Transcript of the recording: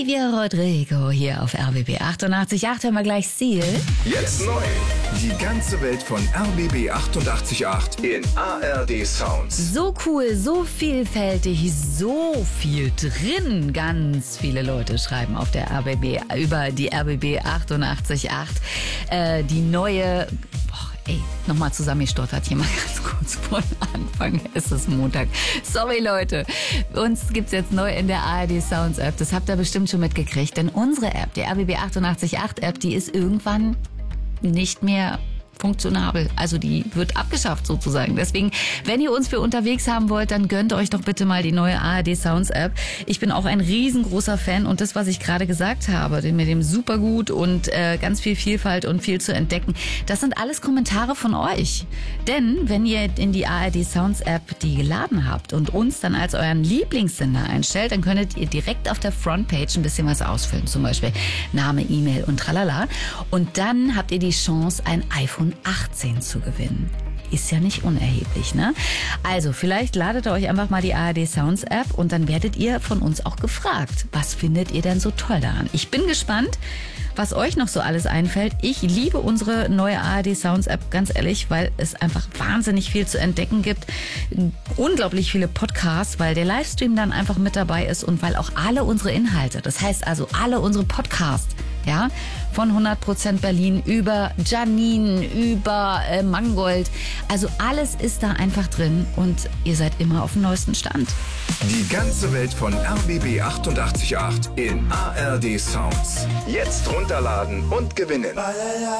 Olivia Rodrigo hier auf RBB 88.8. Hören wir gleich Seal. Jetzt neu. Die ganze Welt von RBB 88.8 in ARD Sounds. So cool, so vielfältig, so viel drin. Ganz viele Leute schreiben auf der RBB über die RBB 88.8. Die neue... nochmal zusammengestottert hier mal ganz kurz vor Anfang. Es ist Montag. Sorry, Leute. Uns gibt's jetzt neu in der ARD Sounds App. Das habt ihr bestimmt schon mitgekriegt. Denn unsere App, die RBB 88.8 App, die ist irgendwann nicht mehr funktionabel. Also die wird abgeschafft sozusagen. Deswegen, wenn ihr uns für unterwegs haben wollt, dann gönnt euch doch bitte mal die neue ARD Sounds App. Ich bin auch ein riesengroßer Fan und das, was ich gerade gesagt habe, mit dem Supergut und ganz viel Vielfalt und viel zu entdecken, das sind alles Kommentare von euch. Denn wenn ihr in die ARD Sounds App die geladen habt und uns dann als euren Lieblingssender einstellt, dann könntet ihr direkt auf der Frontpage ein bisschen was ausfüllen. Zum Beispiel Name, E-Mail und tralala. Und dann habt ihr die Chance, ein iPhone 18 zu gewinnen. Ist ja nicht unerheblich, ne? Also, vielleicht ladet ihr euch einfach mal die ARD Sounds App und dann werdet ihr von uns auch gefragt. Was findet ihr denn so toll daran? Ich bin gespannt, was euch noch so alles einfällt. Ich liebe unsere neue ARD Sounds App, ganz ehrlich, weil es einfach wahnsinnig viel zu entdecken gibt. Unglaublich viele Podcasts, weil der Livestream dann einfach mit dabei ist und weil auch alle unsere Inhalte, das heißt also alle unsere Podcasts, ja, von 100% Berlin über Janine, über Mangold. Also alles ist da einfach drin und ihr seid immer auf dem neuesten Stand. Die ganze Welt von RBB 88.8 in ARD Sounds. Jetzt runterladen und gewinnen.